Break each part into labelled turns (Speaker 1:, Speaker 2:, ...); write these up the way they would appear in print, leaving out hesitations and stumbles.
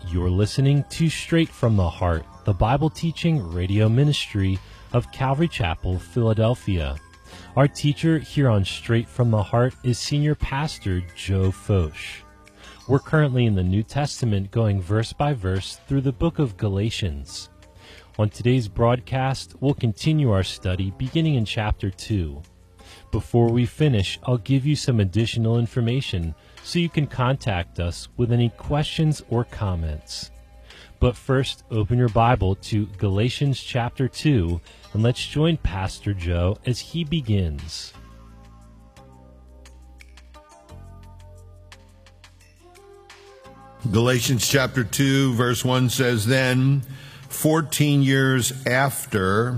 Speaker 1: You're listening to Straight from the Heart, the Bible teaching radio ministry of Calvary Chapel, Philadelphia. Our teacher here on Straight from the Heart is Senior Pastor Joe Focht. We're currently in the New Testament going verse by verse through the book of Galatians. On today's broadcast, we'll continue our study beginning in chapter 2. Before we finish, I'll give you some additional information so you can contact us with any questions or comments. But first, open your Bible to Galatians chapter 2, and let's join Pastor Joe as he begins.
Speaker 2: Galatians chapter 2, verse 1 says, "Then, 14 years after,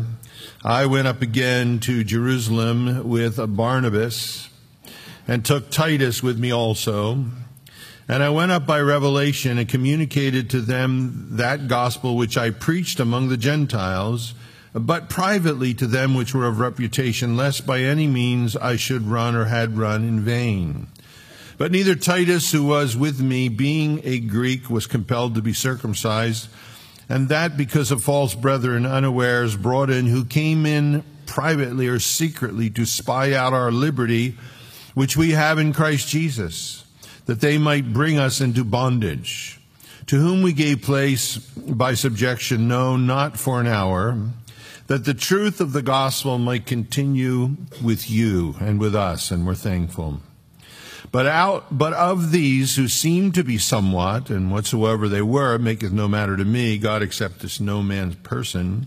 Speaker 2: I went up again to Jerusalem with Barnabas, and took Titus with me also. And I went up by revelation and communicated to them that gospel which I preached among the Gentiles, but privately to them which were of reputation, lest by any means I should run or had run in vain. But neither Titus, who was with me, being a Greek, was compelled to be circumcised, and that because of false brethren unawares brought in, who came in privately or secretly to spy out our liberty, which we have in Christ Jesus, that they might bring us into bondage, to whom we gave place by subjection, no, not for an hour, that the truth of the gospel might continue with you and with us, and we're thankful. But of these who seemed to be somewhat, and whatsoever they were, maketh no matter to me, God accepteth no man's person.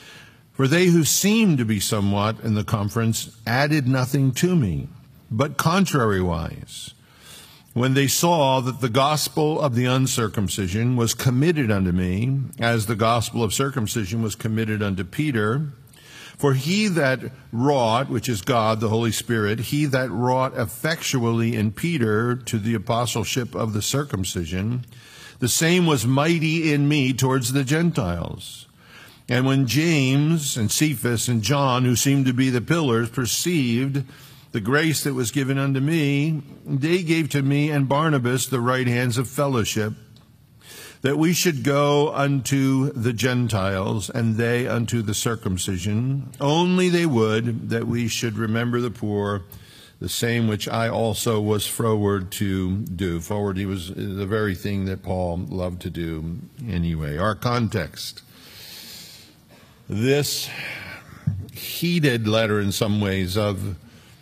Speaker 2: For they who seemed to be somewhat in the conference added nothing to me, but contrariwise, when they saw that the gospel of the uncircumcision was committed unto me, as the gospel of circumcision was committed unto Peter, for he that wrought, which is God, the Holy Spirit, he that wrought effectually in Peter to the apostleship of the circumcision, the same was mighty in me towards the Gentiles. And when James and Cephas and John, who seemed to be the pillars, perceived the grace that was given unto me, they gave to me and Barnabas the right hands of fellowship, that we should go unto the Gentiles, and they unto the circumcision. Only they would that we should remember the poor, the same which I also was forward to do." Forward, he was the very thing that Paul loved to do anyway. Our context. This heated letter in some ways of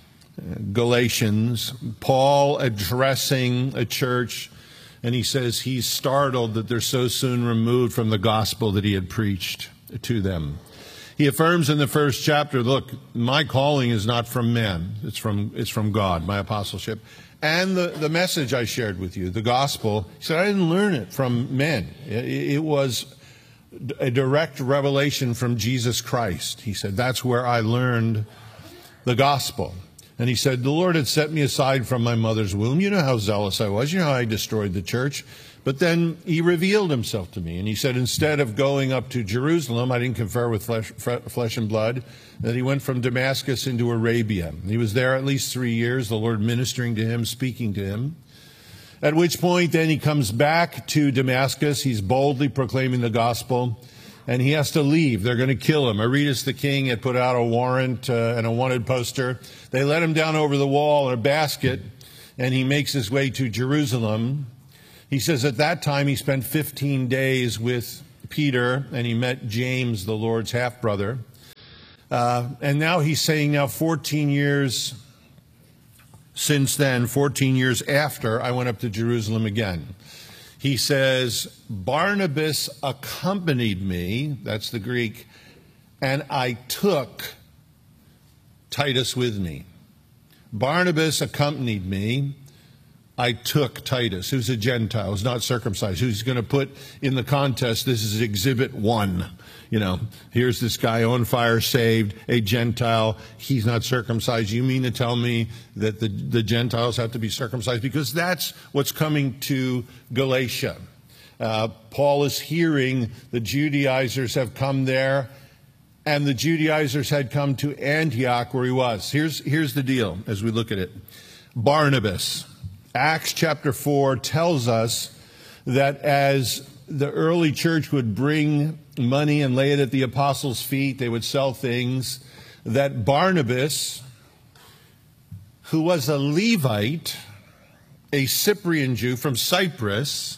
Speaker 2: Galatians, Paul addressing a church, and he says he's startled that they're so soon removed from the gospel that he had preached to them. He affirms in the first chapter, look, my calling is not from man, it's from God, my apostleship. And the message I shared with you, the gospel, he said, I didn't learn it from men. It was a direct revelation from Jesus Christ. He said, that's where I learned the gospel. And he said, the Lord had set me aside from my mother's womb. You know how zealous I was. You know how I destroyed the church. But then he revealed himself to me. And he said, instead of going up to Jerusalem, I didn't confer with flesh and blood, that he went from Damascus into Arabia. He was there at least 3 years, the Lord ministering to him, speaking to him. At which point then he comes back to Damascus. He's boldly proclaiming the gospel. And he has to leave. They're going to kill him. Aretas the king had put out a warrant and a wanted poster. They let him down over the wall in a basket, and he makes his way to Jerusalem. He says at that time he spent 15 days with Peter, and he met James, the Lord's half-brother. And now he's saying 14 years since then, 14 years after, I went up to Jerusalem again. He says, Barnabas accompanied me, that's the Greek, and I took Titus with me. Barnabas accompanied me, I took Titus, who's a Gentile, who's not circumcised, who's going to put in the contest, this is Exhibit 1. You know, here's this guy on fire, saved, a Gentile, he's not circumcised. You mean to tell me that the Gentiles have to be circumcised? Because that's what's coming to Galatia. Paul is hearing the Judaizers have come there, and the Judaizers had come to Antioch where he was. Here's the deal as we look at it. Barnabas, Acts chapter 4 tells us that as the early church would bring money and lay it at the apostles' feet, they would sell things, that Barnabas, who was a Levite, a Cyprian Jew from Cyprus,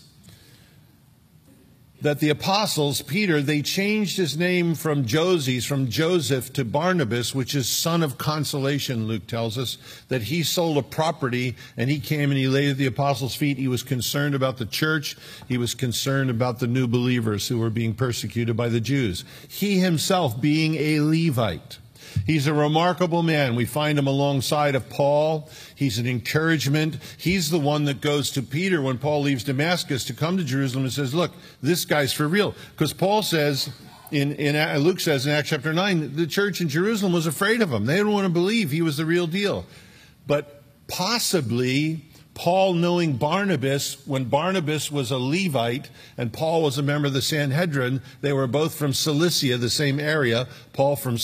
Speaker 2: that the apostles, Peter, they changed his name from Joseph to Barnabas, which is son of consolation, Luke tells us, that he sold a property and he came and he laid at the apostles' feet. He was concerned about the church. He was concerned about the new believers who were being persecuted by the Jews. He himself being a Levite. He's a remarkable man. We find him alongside of Paul. He's an encouragement. He's the one that goes to Peter when Paul leaves Damascus to come to Jerusalem and says, look, this guy's for real. Because Paul says, Luke says in Acts chapter 9, the church in Jerusalem was afraid of him. They didn't want to believe he was the real deal. But possibly Paul knowing Barnabas, when Barnabas was a Levite and Paul was a member of the Sanhedrin, they were both from Cilicia, the same area, Paul from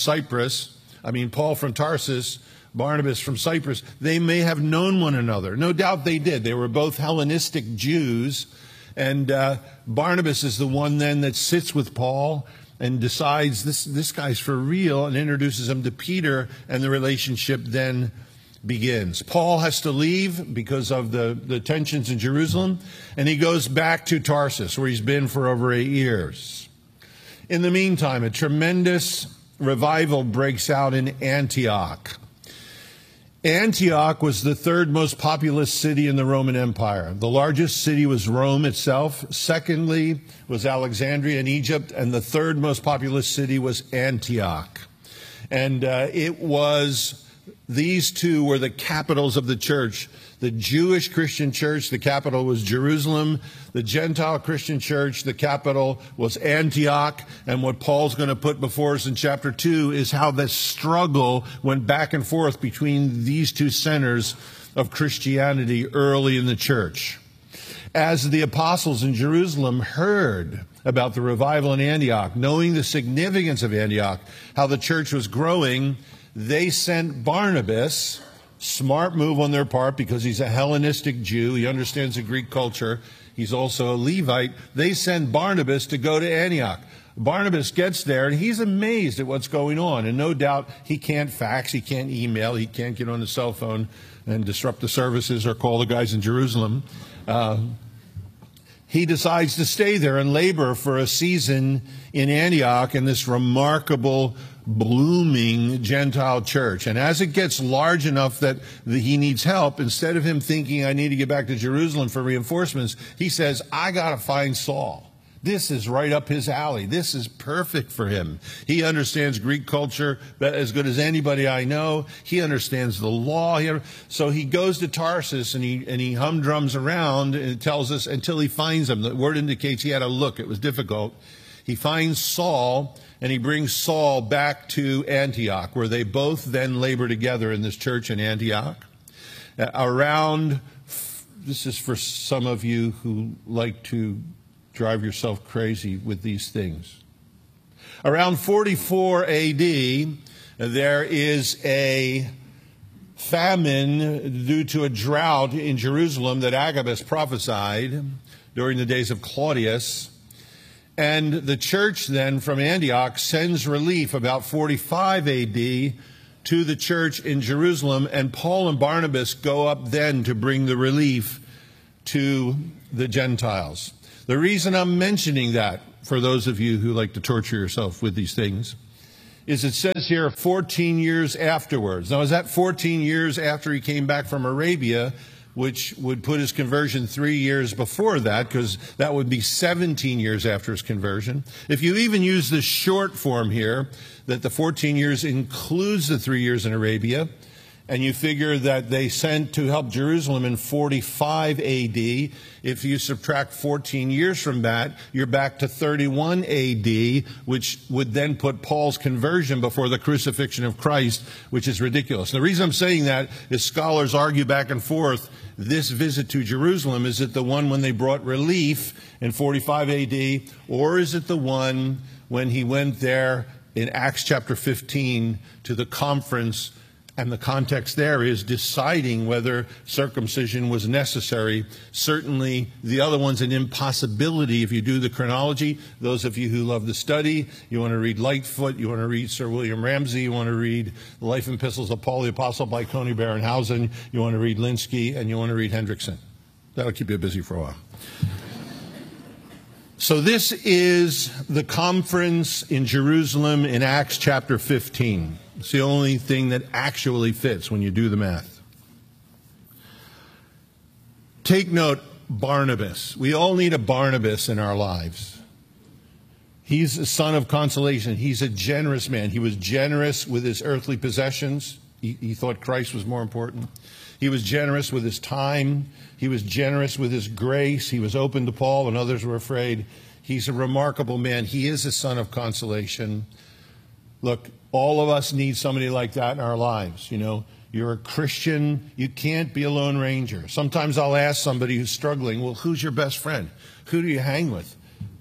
Speaker 2: Tarsus, Barnabas from Cyprus. They may have known one another. No doubt they did. They were both Hellenistic Jews. And Barnabas is the one then that sits with Paul and decides this guy's for real and introduces him to Peter, and the relationship then begins. Paul has to leave because of the tensions in Jerusalem, and he goes back to Tarsus, where he's been for over 8 years. In the meantime, a tremendous revival breaks out in Antioch. Antioch was the third most populous city in the Roman Empire. The largest city was Rome itself. Secondly was Alexandria in Egypt. And the third most populous city was Antioch. And these two were the capitals of the church. The Jewish Christian church, the capital was Jerusalem. The Gentile Christian church, the capital was Antioch. And what Paul's going to put before us in chapter 2 is how the struggle went back and forth between these two centers of Christianity early in the church. As the apostles in Jerusalem heard about the revival in Antioch, knowing the significance of Antioch, how the church was growing, they sent Barnabas. Smart move on their part because he's a Hellenistic Jew. He understands the Greek culture. He's also a Levite. They send Barnabas to go to Antioch. Barnabas gets there and he's amazed at what's going on. And no doubt he can't fax, he can't email, he can't get on the cell phone and disrupt the services or call the guys in Jerusalem. He decides to stay there and labor for a season in Antioch in this remarkable blooming Gentile church. And as it gets large enough that he needs help, instead of him thinking, I need to get back to Jerusalem for reinforcements, he says, I got to find Saul. This is right up his alley. This is perfect for him. He understands Greek culture as good as anybody I know. He understands the law. So he goes to Tarsus and he humdrums around, and it tells us, until he finds him. The word indicates he had to look. It was difficult. He finds Saul, and he brings Saul back to Antioch, where they both then labor together in this church in Antioch. This is for some of you who like to drive yourself crazy with these things. Around 44 AD, there is a famine due to a drought in Jerusalem that Agabus prophesied during the days of Claudius. And the church then from Antioch sends relief about 45 AD to the church in Jerusalem, and Paul and Barnabas go up then to bring the relief to the Gentiles. The reason I'm mentioning that, for those of you who like to torture yourself with these things, is it says here 14 years afterwards. Now, is that 14 years after he came back from Arabia, which would put his conversion 3 years before that, because that would be 17 years after his conversion. If you even use the short form here, that the 14 years includes the 3 years in Arabia, and you figure that they sent to help Jerusalem in 45 AD, if you subtract 14 years from that, you're back to 31 AD, which would then put Paul's conversion before the crucifixion of Christ, which is ridiculous. And the reason I'm saying that is scholars argue back and forth. This visit to Jerusalem, is it the one when they brought relief in 45 AD, or is it the one when he went there in Acts chapter 15 to the conference And the context there is deciding whether circumcision was necessary. Certainly, the other one's an impossibility if you do the chronology. Those of you who love the study, you want to read Lightfoot, you want to read Sir William Ramsay, you want to read the Life and Epistles of Paul the Apostle by Coney Barrenhausen, you want to read Linsky, and you want to read Hendrickson. That'll keep you busy for a while. So this is the conference in Jerusalem in Acts chapter 15. It's the only thing that actually fits when you do the math. Take note, Barnabas. We all need a Barnabas in our lives. He's a son of consolation. He's a generous man. He was generous with his earthly possessions. He thought Christ was more important. He was generous with his time. He was generous with his grace. He was open to Paul when others were afraid. He's a remarkable man. He is a son of consolation. Look, all of us need somebody like that in our lives. You know, you're a Christian. You can't be a lone ranger. Sometimes I'll ask somebody who's struggling, well, who's your best friend? Who do you hang with?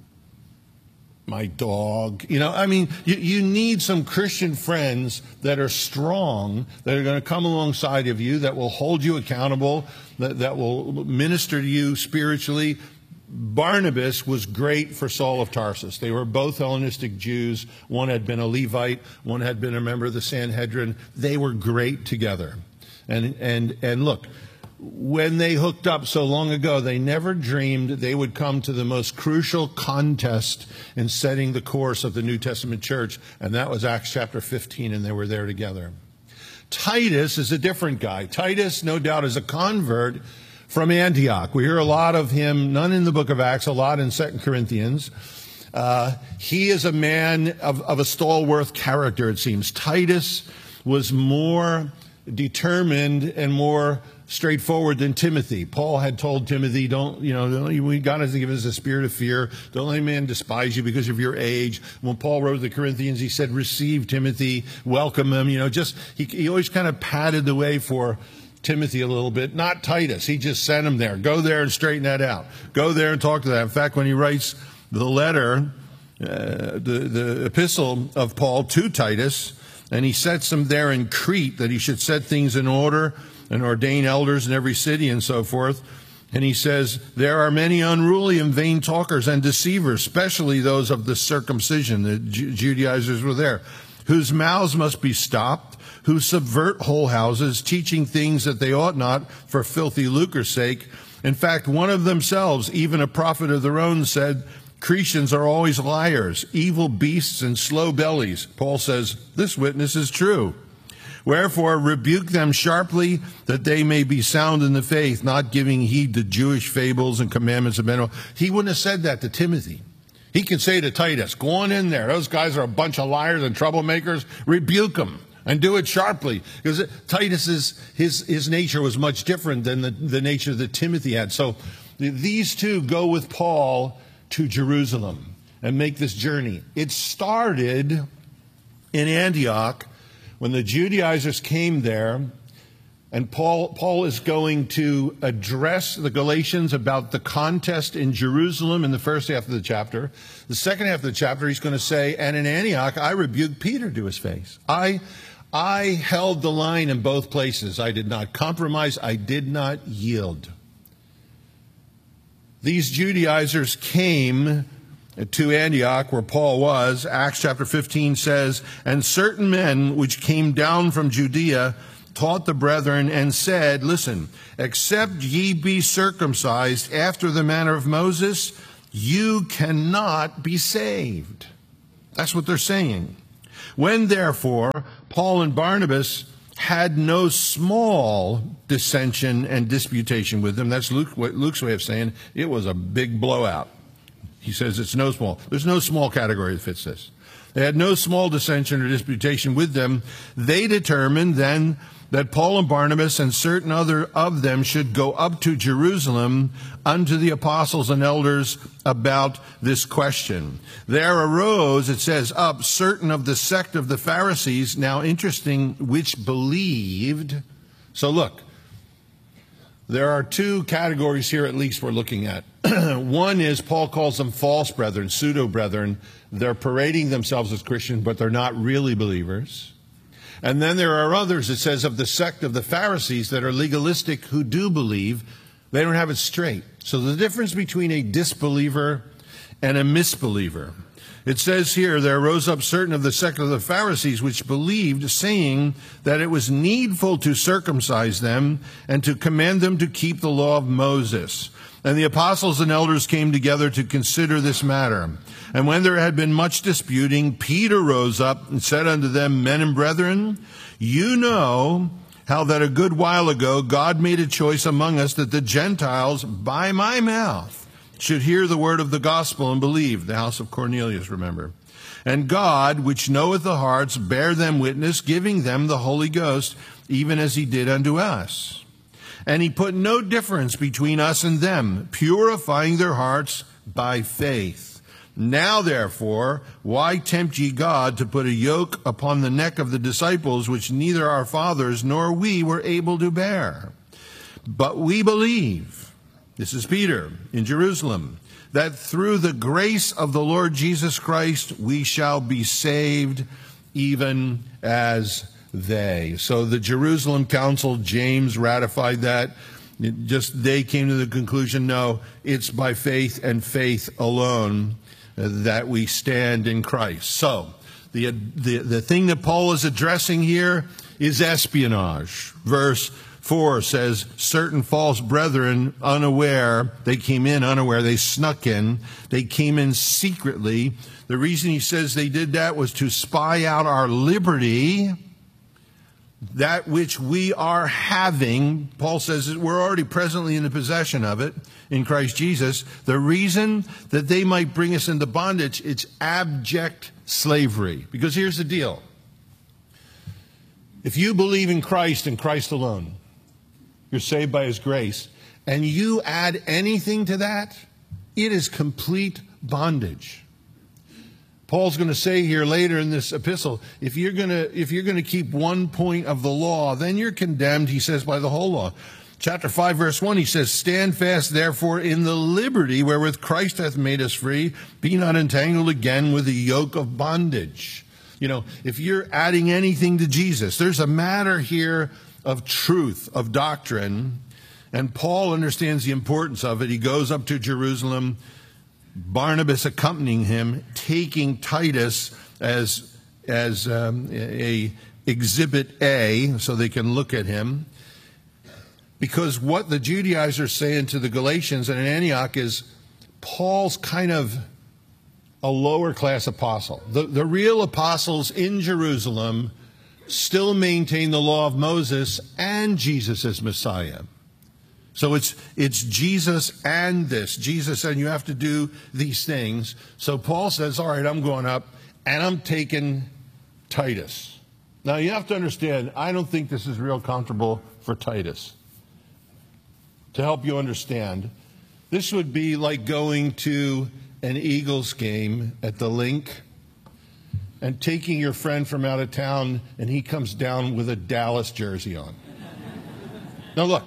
Speaker 2: My dog. You know, I mean, you need some Christian friends that are strong, that are going to come alongside of you, that will hold you accountable, that will minister to you spiritually. Barnabas was great for Saul of Tarsus. They were both Hellenistic Jews. One had been a Levite. One had been a member of the Sanhedrin. They were great together. And look, when they hooked up so long ago, they never dreamed they would come to the most crucial contest in setting the course of the New Testament church, and that was Acts chapter 15, and they were there together. Titus is a different guy. Titus, no doubt, is a convert from Antioch. We hear a lot of him, none in the book of Acts, a lot in 2 Corinthians. He is a man of a stalwart character, it seems. Titus was more determined and more straightforward than Timothy. Paul had told Timothy, God hasn't given us a spirit of fear. Don't let any man despise you because of your age. When Paul wrote to the Corinthians, he said, receive Timothy, welcome him. He always kind of padded the way for Timothy a little bit, not Titus. He just sent him there. Go there and straighten that out. Go there and talk to that. In fact, when he writes the letter, the epistle of Paul to Titus, and he sets him there in Crete, that he should set things in order and ordain elders in every city and so forth. And he says, there are many unruly and vain talkers and deceivers, especially those of the circumcision. The Judaizers were there, whose mouths must be stopped, who subvert whole houses, teaching things that they ought not for filthy lucre's sake. In fact, one of themselves, even a prophet of their own, said, Cretans are always liars, evil beasts and slow bellies. Paul says, this witness is true. Wherefore, rebuke them sharply, that they may be sound in the faith, not giving heed to Jewish fables and commandments of men. He wouldn't have said that to Timothy. He could say to Titus, go on in there. Those guys are a bunch of liars and troublemakers. Rebuke them and do it sharply. Because Titus's his nature was much different than the nature that Timothy had. So these two go with Paul to Jerusalem and make this journey. It started in Antioch when the Judaizers came there, and Paul is going to address the Galatians about the contest in Jerusalem in the first half of the chapter. The second half of the chapter, he's going to say, and in Antioch, I rebuked Peter to his face. I held the line in both places. I did not compromise. I did not yield. These Judaizers came to Antioch, where Paul was. Acts chapter 15 says, and certain men which came down from Judea taught the brethren and said, listen, except ye be circumcised after the manner of Moses, you cannot be saved. That's what they're saying. When therefore Paul and Barnabas had no small dissension and disputation with them, that's Luke's way of saying it was a big blowout. He says it's no small. There's no small category that fits this. They had no small dissension or disputation with them. They determined then that Paul and Barnabas and certain other of them should go up to Jerusalem unto the apostles and elders about this question. There arose, it says, up certain of the sect of the Pharisees, now interesting, which believed. So look, there are two categories here at least we're looking at. One is Paul calls them false brethren, pseudo-brethren. They're parading themselves as Christians, but they're not really believers. And then there are others, it says, of the sect of the Pharisees that are legalistic who do believe. They don't have it straight. So the difference between a disbeliever and a misbeliever. It says here, there rose up certain of the sect of the Pharisees which believed, saying that it was needful to circumcise them and to command them to keep the law of Moses. And the apostles and elders came together to consider this matter. And when there had been much disputing, Peter rose up and said unto them, Men and brethren, you know how that a good while ago God made a choice among us that the Gentiles by my mouth should hear the word of the gospel and believe. The house of Cornelius, remember. And God, which knoweth the hearts, bare them witness, giving them the Holy Ghost, even as he did unto us. And he put no difference between us and them, purifying their hearts by faith. Now, therefore, why tempt ye God to put a yoke upon the neck of the disciples, which neither our fathers nor we were able to bear? But we believe, this is Peter in Jerusalem, that through the grace of the Lord Jesus Christ we shall be saved, even as they. So the Jerusalem Council, James ratified that. They came to the conclusion, no, it's by faith and faith alone that we stand in Christ. So the thing that Paul is addressing here is espionage. Verse 4 says, certain false brethren unaware, they came in unaware, they snuck in, they came in secretly. The reason he says they did that was to spy out our liberty, that which we are having. Paul says that we're already presently in the possession of it in Christ Jesus. The reason that they might bring us into bondage, it's abject slavery. Because here's the deal. If you believe in Christ and Christ alone, you're saved by his grace, and you add anything to that, it is complete bondage. Paul's going to say here later in this epistle, if you're going to keep one point of the law, then you're condemned, he says, by the whole law. Chapter 5, verse 1, he says, stand fast, therefore, in the liberty wherewith Christ hath made us free. Be not entangled again with the yoke of bondage. You know, if you're adding anything to Jesus, there's a matter here of truth, of doctrine, and Paul understands the importance of it. He goes up to Jerusalem, Barnabas accompanying him, taking Titus as a exhibit A, so they can look at him. Because what the Judaizers are saying to the Galatians and in Antioch is Paul's kind of a lower class apostle. The real apostles in Jerusalem still maintain the law of Moses and Jesus as Messiah. So it's Jesus and this. Jesus said you have to do these things. So Paul says, all right, I'm going up and I'm taking Titus. Now you have to understand, I don't think this is real comfortable for Titus. To help you understand, this would be like going to an Eagles game at the Link and taking your friend from out of town and he comes down with a Dallas jersey on. Now look,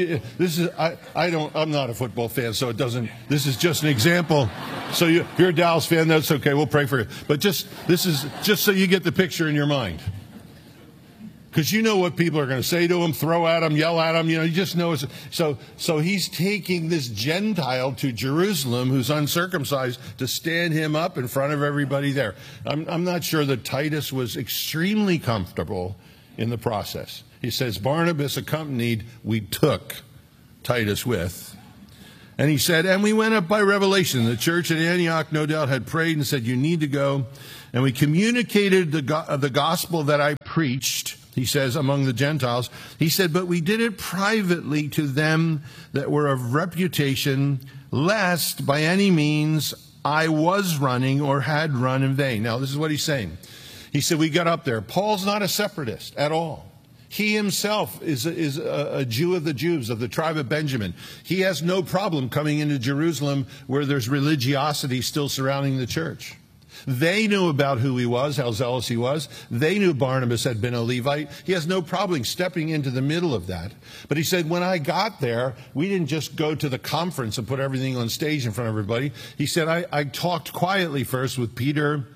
Speaker 2: I'm not a football fan, so this is just an example. So you're a Dallas fan, that's okay, we'll pray for you. But this is just so you get the picture in your mind. Because you know what people are going to say to him, throw at him, yell at him, you just know. So he's taking this Gentile to Jerusalem who's uncircumcised to stand him up in front of everybody there. I'm not sure that Titus was extremely comfortable in the process. He says, Barnabas accompanied, we took Titus with. And he said, and we went up by revelation. The church at Antioch no doubt had prayed and said, you need to go. And we communicated the gospel that I preached, he says, among the Gentiles. He said, but we did it privately to them that were of reputation, lest by any means I was running or had run in vain. Now, this is what he's saying. He said, we got up there. Paul's not a separatist at all. He himself is a Jew of the Jews, of the tribe of Benjamin. He has no problem coming into Jerusalem where there's religiosity still surrounding the church. They knew about who he was, how zealous he was. They knew Barnabas had been a Levite. He has no problem stepping into the middle of that. But he said, when I got there, we didn't just go to the conference and put everything on stage in front of everybody. He said, I talked quietly first with Peter,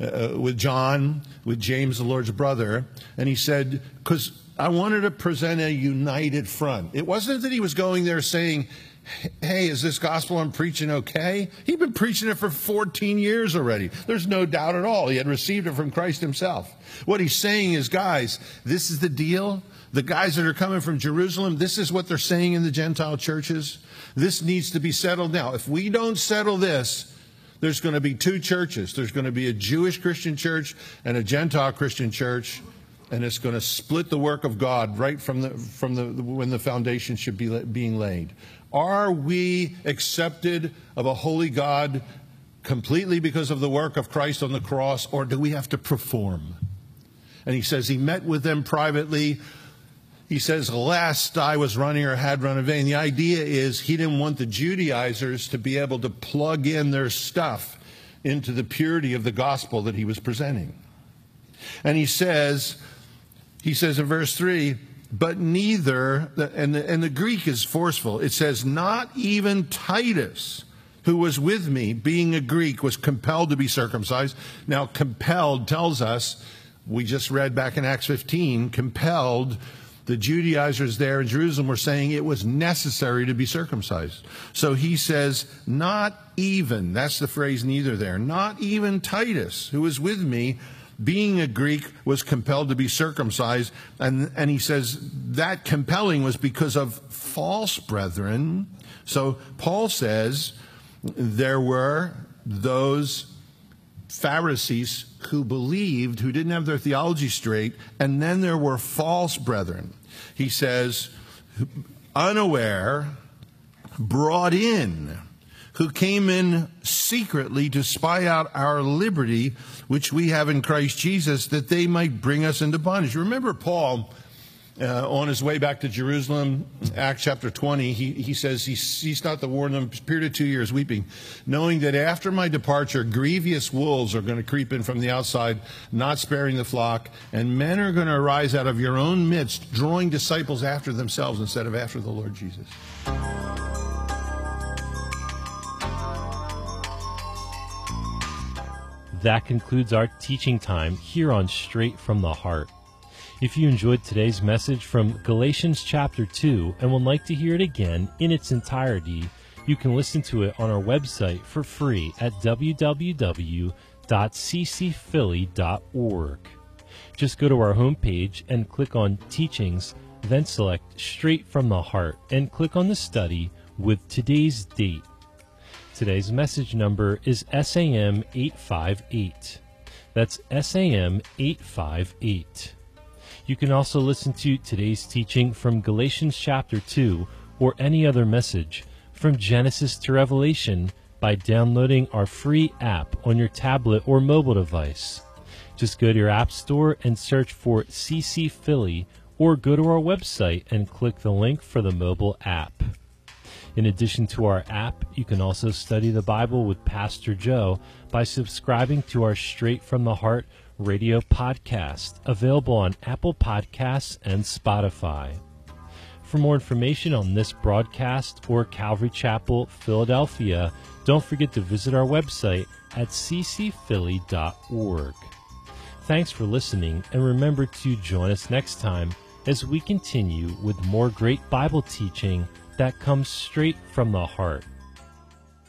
Speaker 2: with John, with James, the Lord's brother, and he said, because I wanted to present a united front. It wasn't that he was going there saying, hey, is this gospel I'm preaching okay? He'd been preaching it for 14 years already. There's no doubt at all. He had received it from Christ himself. What he's saying is, guys, this is the deal. The guys that are coming from Jerusalem, this is what they're saying in the Gentile churches. This needs to be settled now. If we don't settle this, there's going to be two churches. There's going to be a Jewish Christian church and a Gentile Christian church, and it's going to split the work of God right from when the foundation should be being laid. Are we accepted of a holy God completely because of the work of Christ on the cross, or do we have to perform? And he says he met with them privately. He says, lest I was running or had run in vain. The idea is he didn't want the Judaizers to be able to plug in their stuff into the purity of the gospel that he was presenting. And he says in verse 3, but neither, and the Greek is forceful. It says, not even Titus, who was with me, being a Greek, was compelled to be circumcised. Now, compelled tells us, we just read back in Acts 15, compelled. The Judaizers there in Jerusalem were saying it was necessary to be circumcised. So he says, not even, that's the phrase neither there, not even Titus, who was with me, being a Greek, was compelled to be circumcised. And he says that compelling was because of false brethren. So Paul says there were those Pharisees who believed, who didn't have their theology straight, and then there were false brethren. He says, unaware, brought in, who came in secretly to spy out our liberty, which we have in Christ Jesus, that they might bring us into bondage. Remember Paul, on his way back to Jerusalem, Acts chapter 20, he says he ceased not to warn them, period of 2 years, weeping, knowing that after my departure, grievous wolves are going to creep in from the outside, not sparing the flock, and men are going to arise out of your own midst, drawing disciples after themselves instead of after the Lord Jesus.
Speaker 1: That concludes our teaching time here on Straight from the Heart. If you enjoyed today's message from Galatians chapter 2 and would like to hear it again in its entirety, you can listen to it on our website for free at www.ccphilly.org. Just go to our homepage and click on Teachings, then select Straight from the Heart and click on the study with today's date. Today's message number is SAM 858. That's SAM 858. You can also listen to today's teaching from Galatians chapter 2 or any other message from Genesis to Revelation by downloading our free app on your tablet or mobile device. Just go to your app store and search for CC Philly or go to our website and click the link for the mobile app. In addition to our app, you can also study the Bible with Pastor Joe by subscribing to our Straight from the Heart radio podcast, available on Apple Podcasts and Spotify. For more information on this broadcast or Calvary Chapel, Philadelphia, don't forget to visit our website at ccphilly.org. Thanks for listening, and remember to join us next time as we continue with more great Bible teaching that comes straight from the heart.